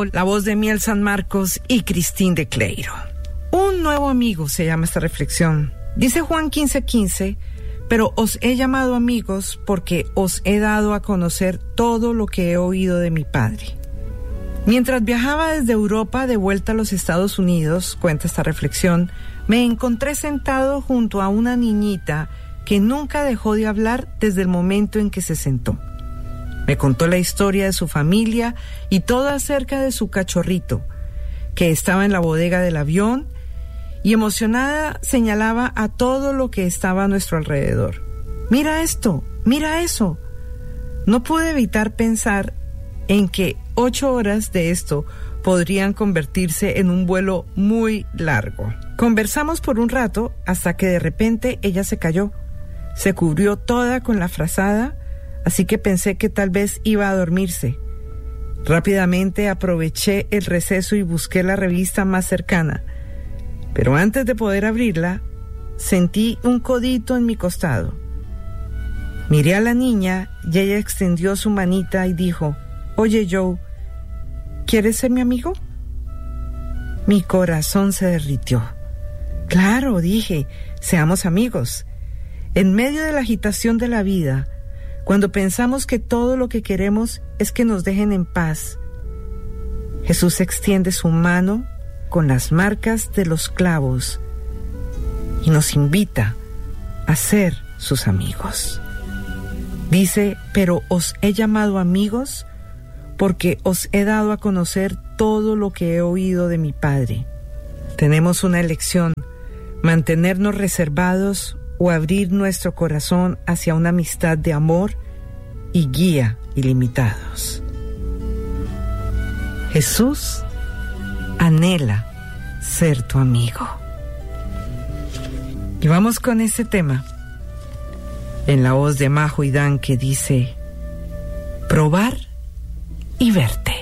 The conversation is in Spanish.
La voz de Miel San Marcos y Cristín de Cleiro. Un nuevo amigo se llama esta reflexión. Dice Juan 15:15, pero os he llamado amigos porque os he dado a conocer todo lo que he oído de mi Padre. Mientras viajaba desde Europa de vuelta a los Estados Unidos, cuenta esta reflexión, me encontré sentado junto a una niñita que nunca dejó de hablar desde el momento en que se sentó. Me contó la historia de su familia y todo acerca de su cachorrito, que estaba en la bodega del avión, y emocionada señalaba a todo lo que estaba a nuestro alrededor. Mira esto, mira eso. No pude evitar pensar en que 8 horas de esto podrían convertirse en un vuelo muy largo. Conversamos por un rato hasta que de repente ella se cayó. Se cubrió toda con la frazada, así que pensé que tal vez iba a dormirse. Rápidamente aproveché el receso y busqué la revista más cercana. Pero antes de poder abrirla, sentí un codito en mi costado. Miré a la niña y ella extendió su manita y dijo, «Oye, Joe, ¿quieres ser mi amigo?» Mi corazón se derritió. «Claro», dije, «seamos amigos». En medio de la agitación de la vida, cuando pensamos que todo lo que queremos es que nos dejen en paz, Jesús extiende su mano con las marcas de los clavos y nos invita a ser sus amigos. Dice, pero os he llamado amigos porque os he dado a conocer todo lo que he oído de mi Padre. Tenemos una elección, mantenernos reservados o abrir nuestro corazón hacia una amistad de amor y guía ilimitados. Jesús anhela ser tu amigo. Y vamos con este tema, en la voz de Majo y Dan, que dice, probar y verte.